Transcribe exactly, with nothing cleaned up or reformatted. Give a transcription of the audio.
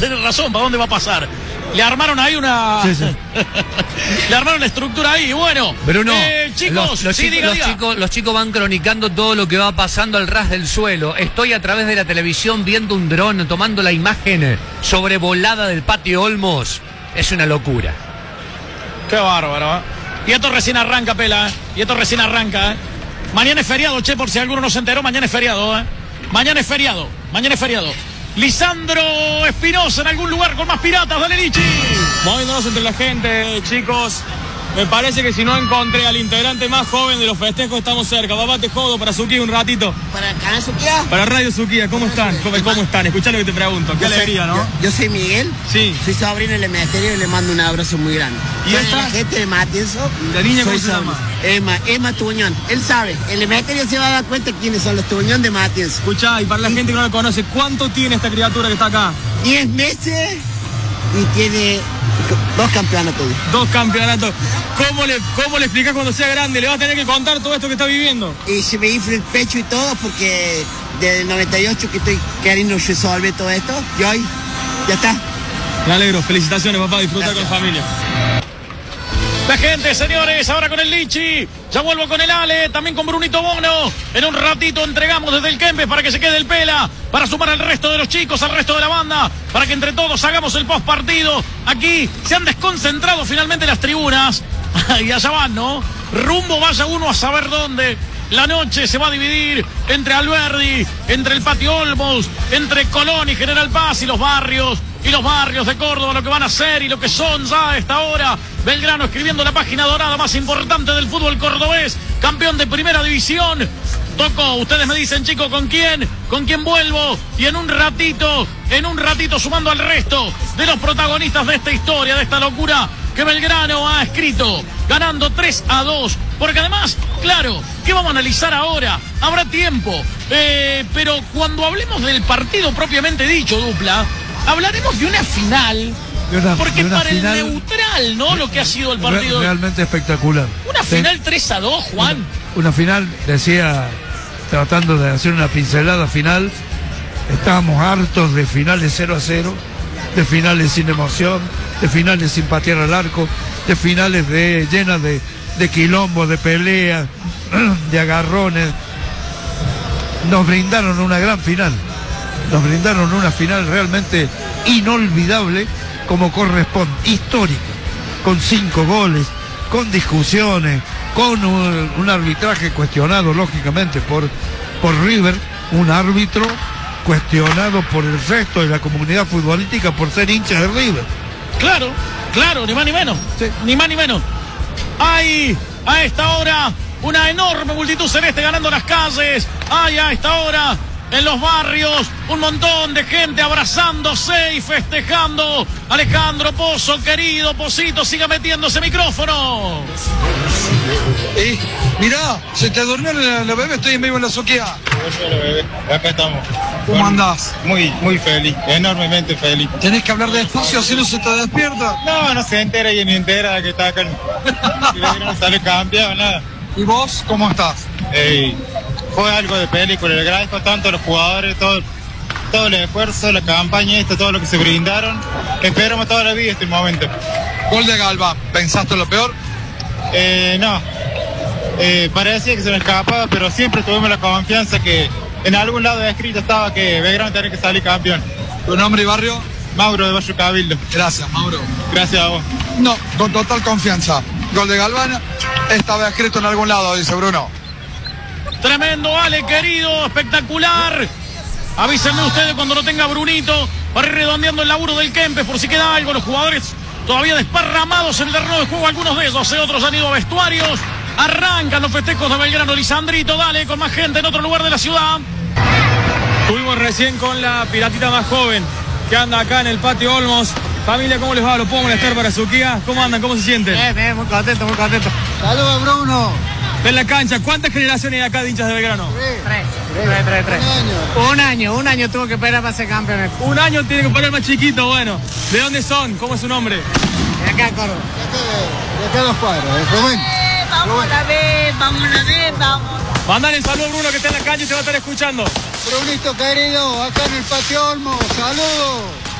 tenés razón, ¿para dónde va a pasar? Le armaron ahí una... Sí, sí. Le armaron la estructura ahí, bueno. Bruno, eh, chicos, los, los, sí, chicos, diga, los, diga. chicos, los chicos van cronicando todo lo que va pasando al ras del suelo. Estoy a través de la televisión viendo un dron tomando la imagen sobrevolada del patio Olmos. Es una locura. Qué bárbaro, ¿eh? Y esto recién arranca, Pela, ¿eh? Y esto recién arranca, ¿eh? Mañana es feriado, che, por si alguno no se enteró, mañana es feriado, ¿eh? Mañana es feriado, mañana es feriado. Lisandro Espinosa en algún lugar con más piratas, dale, Lichi. Moviéndonos entre la gente, chicos. Me parece que si no encontré al integrante más joven de los festejos, estamos cerca. Papá, te jodo para Suquía un ratito. ¿Para Canal Suquía? Para Radio Suquía, ¿cómo están? ¿Cómo, cómo están? Escuchá lo que te pregunto. Qué Yo alegría, soy, ¿no? Yo, yo soy Miguel. Sí. Soy sobrino del Emeterio y le mando un abrazo muy grande. ¿Y Soy esta? la gente de Matienzo. ¿La niña cómo soy se sobrino. llama? Emma, Emma Tuñón. Él sabe. El Emeterio se va a dar cuenta quiénes son los Tuñón de Matienzo. Escuchá, y para la gente que no lo conoce, ¿cuánto tiene esta criatura que está acá? Diez meses y tiene dos campeonatos. Dos campeonatos. ¿Cómo le, cómo le explicás cuando sea grande? ¿Le vas a tener que contar todo esto que está viviendo? Y se me infla el pecho y todo porque desde el noventa y ocho que estoy queriendo resolver todo esto. Y hoy ya está. Me alegro. Felicitaciones, papá. Disfruta Gracias. con familia. La gente, señores, ahora con el Lichi. Ya vuelvo con el Ale, también con Brunito Bono. En un ratito entregamos desde el Kempes para que se quede el Pela, para sumar al resto de los chicos, al resto de la banda, para que entre todos hagamos el post partido. Aquí se han desconcentrado finalmente las tribunas. Y allá van, ¿no? Rumbo vaya uno a saber dónde. La noche se va a dividir entre Alberdi, entre el Patio Olmos, entre Colón y General Paz y los barrios. Y los barrios de Córdoba, lo que van a ser y lo que son ya a esta hora. Belgrano escribiendo la página dorada más importante del fútbol cordobés. Campeón de primera división. Toco, ustedes me dicen, chicos, ¿con quién? ¿Con quién vuelvo? Y en un ratito, en un ratito sumando al resto de los protagonistas de esta historia, de esta locura que Belgrano ha escrito. Ganando tres a dos. Porque además, claro, ¿qué vamos a analizar ahora? Habrá tiempo. Eh, pero cuando hablemos del partido propiamente dicho, dupla, hablaremos de una final, de una, porque de una para final, el neutral, ¿no? Lo que ha sido el partido. Realmente espectacular. Una sí. final tres a dos, Juan. Una, una final, decía, tratando de hacer una pincelada final, estábamos hartos de finales cero a cero, de finales sin emoción, de finales sin patear al arco, de finales de llenas de, de quilombos, de peleas, de agarrones. Nos brindaron una gran final. Nos brindaron una final realmente inolvidable, como corresponde, histórica, con cinco goles, con discusiones, con un, un arbitraje cuestionado lógicamente por, por River, un árbitro cuestionado por el resto de la comunidad futbolística por ser hincha de River. Claro, claro, ni más ni menos, sí. ni más ni menos. Hay a esta hora una enorme multitud celeste ganando las calles. Hay a esta hora en los barrios un montón de gente abrazándose y festejando. Alejandro Pozo, querido Pocito, siga metiéndose micrófono. Eh, mirá, se te durmió la, la bebé, estoy en vivo en la Suquía. Acá estamos. ¿Cómo Bueno, andás? Muy, muy feliz, enormemente feliz. Tenés que hablar despacio, así no se te despierta. No, no se entera y ni entera que está acá. No sale campeón, nada. ¿Y vos, cómo estás? Ey, fue algo de película, le agradezco tanto a los jugadores, todo, todo el esfuerzo, la campaña esta, todo lo que se brindaron. Esperamos toda la vida este momento. Gol de Galván, ¿pensaste lo peor? Eh, no, eh, parecía que se me escapaba, pero siempre tuvimos la confianza que en algún lado escrito estaba que Belgrano tenía que salir campeón. ¿Tu nombre y barrio? Mauro de Barrio Cabildo. Gracias, Mauro. Gracias a vos. No, con total confianza. Gol de Galván, estaba escrito en algún lado, dice Bruno. Tremendo, Ale, querido, espectacular. Avísenme ustedes cuando lo tenga Brunito para ir redondeando el laburo del Kempes, por si queda algo. Los jugadores todavía desparramados en el terreno de juego, algunos de ellos, otros han ido a vestuarios. Arrancan los festejos de Belgrano. Lisandrito, dale, con más gente en otro lugar de la ciudad. Estuvimos recién con la piratita más joven que anda acá en el Patio Olmos. Familia, ¿cómo les va? ¿Lo puedo molestar para Suquía? ¿Cómo andan? ¿Cómo se sienten? Bien, bien, muy contento, muy contento. Saludos, Bruno. En la cancha, ¿cuántas generaciones hay acá de hinchas de Belgrano? Tres. Tres, tres, tres. Un año. Un año, un año tuvo que esperar para ser campeonato. Un año tiene que poner más chiquito, bueno. ¿De dónde son? ¿Cómo es su nombre? De acá, Córdoba. De acá a los cuadros, de Rubén. Eh, vamos a la vez, vamos a la vez, vamos. Mandale el saludo a Bruno que está en la calle y te va a estar escuchando. Brunito querido, acá en el Patio Olmos, saludos.